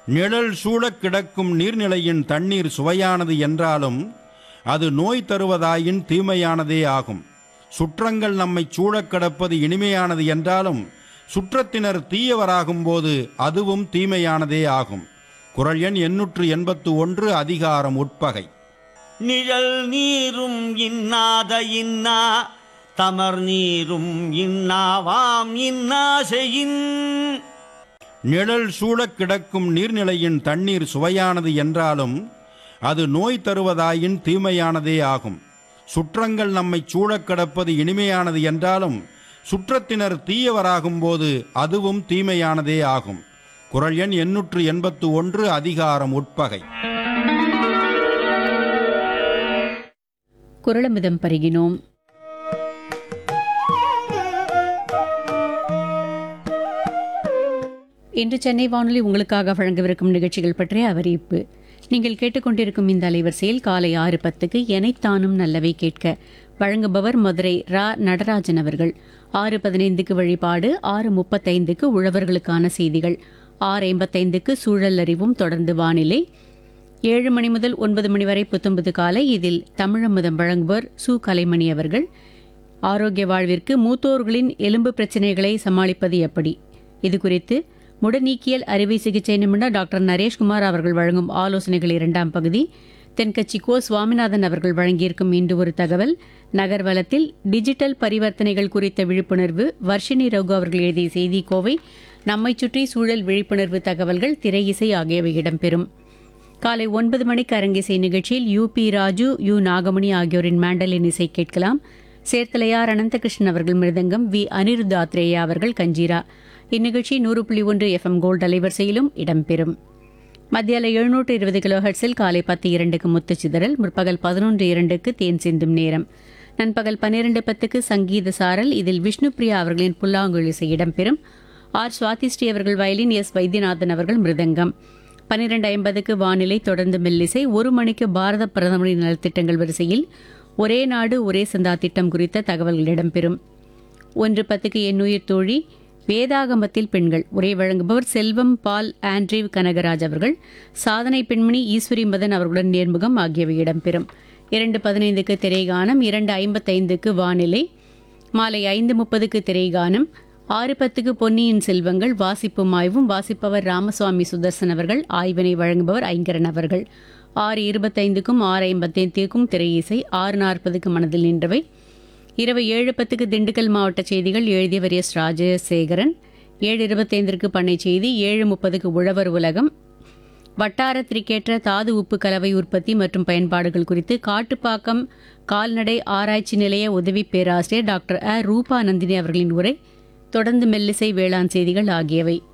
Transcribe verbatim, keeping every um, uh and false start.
நிழல் சூழக் கிடக்கும் நீர்நிலையின் தண்ணீர் சுவையானது என்றாலும் அது நோய் தருவதாயின் தீமையானதே ஆகும். சுற்றங்கள் நம்மை சூழக் கிடப்பது இனிமையானது என்றாலும் சுற்றத்தினர் தீயவராகும் போது அதுவும் தீமையானதே ஆகும். குறள் எண் எண்ணூற்று எண்பத்து ஒன்று, அதிகாரம் உட்பகை. நிழல் நீரும் இன்னாத இன்னா தமர் நீரும் இன்னாவாம் இன்னா செய்யின். நிழல் சூழக் கிடக்கும் நீர்நிலையின் தண்ணீர் சுவையானது என்றாலும் அது நோய் தருவதாயின் தீமையானதே ஆகும். சுற்றங்கள் நம்மை சூழக் கிடப்பது இனிமையானது என்றாலும் சுற்றத்தினர் தீயவராகும் போது அதுவும் தீமையானதே ஆகும். குறள் எண் எண்ணூற்று எண்பத்து ஒன்று, அதிகாரம் உட்பகை. குறளமிதம் பருகினோம். இன்று சென்னை வானொலி உங்களுக்காக வழங்கவிருக்கும் நிகழ்ச்சிகள் பற்றிய அறிவிப்பு. நீங்கள் கேட்டுக்கொண்டிருக்கும் இந்த அலைவரிசையில் காலை ஆறு பத்துக்கு எனைத்தானும் நல்லவை கேட்க வழங்குபவர் மதுரை ரா நடராஜன் அவர்கள். ஆறு பதினைந்துக்கு வழிபாடு, ஆறு முப்பத்தைந்துக்கு உழவர்களுக்கான செய்திகள், ஆறு ஐம்பத்தைந்துக்கு சூழல் அறிவும் தொடர்ந்து வானிலை, ஏழு மணி முதல் ஒன்பது மணி வரை புத்தம்பது காலை. இதில் தமிழமுதம் வழங்குவர் சு கலைமணி அவர்கள். ஆரோக்கிய வாழ்விற்கு மூத்தோர்களின் எலும்பு பிரச்சினைகளை சமாளிப்பது எப்படி, இது குறித்து முடநீக்கியல் அறுவை சிகிச்சை நிபுணர் டாக்டர் நரேஷ்குமார் அவர்கள் வழங்கும் ஆலோசனைகள் இரண்டாம் பகுதி. தென்கட்சி கோ சுவாமிநாதன் அவர்கள் வழங்கியிருக்கும் இன்று ஒரு தகவல். நகர்வலத்தில் டிஜிட்டல் பரிவர்த்தனைகள் குறித்த விழிப்புணர்வு வர்ஷினி ரகு அவர்கள் எழுதிய செய்தி கோவை. நம்மை சுற்றி சூழல் விழிப்புணர்வு தகவல்கள், திரை இசை ஆகியவை இடம்பெறும். காலை ஒன்பது மணிக்கு அரங்கிசை நிகழ்ச்சியில் யூ பி ராஜு, யு நாகமணி ஆகியோரின் மேண்டலின் இசை கேட்கலாம். சேர்த்தலையார் அனந்தகிருஷ்ணன் அவர்கள் மிருதங்கம், வி அனிருத்தாத்ரேயா அவர்கள் கஞ்சீரா. இந்நிகழ்ச்சி நூறு புள்ளி ஒன்று எஃப் எம் கோல்டு அலைவரிசையிலும் இடம்பெறும். மத்தியால எழுநூற்று இருபது கிலோ ஹெர்ட்ஸில் காலை பத்து இரண்டுக்கு முத்துச்சிதறல், முற்பகல் பதினொன்று இரண்டுக்கு தேன் சிந்தும் நேரம், நண்பகல் பன்னிரண்டு பத்துக்கு சங்கீத சாரல். இதில் விஷ்ணுபிரியா அவர்களின் புல்லாங்குழல் இசை இடம்பெறும். ஆர் சுவாதிஸ்ரீ அவர்கள் வயலின், எஸ் வைத்தியநாதன் அவர்கள் மிருதங்கம். பன்னிரண்டு ஐம்பதுக்கு வானிலை, தொடர்ந்து மெல்லிசை. ஒரு மணிக்கு பாரத பிரதமரின் நலத்திட்டங்கள் வரிசையில் ஒரே நாடு ஒரே சந்தா திட்டம் குறித்த தகவல்கள் இடம்பெறும். ஒன்று பத்துக்கு எண்ணுயிர் தோழி, வேதாகமத்தில் பெண்கள், உரை வழங்குபவர் செல்வம் பால் ஆண்ட்ரீவ் கனகராஜ் அவர்கள். சாதனை பெண்மணி ஈஸ்வரி மதன் அவர்களுடன் நேர்முகம் ஆகியவை இடம்பெறும். இரண்டு பதினைந்துக்கு திரைகானம், இரண்டு ஐம்பத்தைந்துக்கு வானிலை, மாலை ஐந்து முப்பதுக்கு திரைகானம், ஆறு பத்துக்கு பொன்னியின் செல்வங்கள், வாசிப்பும் ஆய்வும், வாசிப்பவர் ராமசுவாமி சுதர்சன் அவர்கள், ஆய்வினை வழங்குபவர் ஐங்கரன் அவர்கள். ஆறு இருபத்தைந்துக்கும் ஆறு ஐம்பத்தைந்துக்கும் திரை இசை, ஆறு நாற்பதுக்கு மனதில் நின்றவை. இரவு ஏழு பத்துக்கு திண்டுக்கல் மாவட்ட செய்திகள், எழுதியவர் எஸ் ராஜசேகரன். ஏழு இருபத்தைந்திற்கு பண்ணை செய்தி, ஏழு முப்பதுக்கு உழவர் உலகம், வட்டாரத்திற்கேற்ற தாது உப்பு கலவை உற்பத்தி மற்றும் பயன்பாடுகள் குறித்து காட்டுப்பாக்கம் கால்நடை ஆராய்ச்சி நிலைய உதவி பேராசிரியர் டாக்டர் அ ரூபா நந்தினி அவர்களின் உரை, தொடர்ந்து மெல்லிசை வேளாண் செய்திகள் ஆகியவை.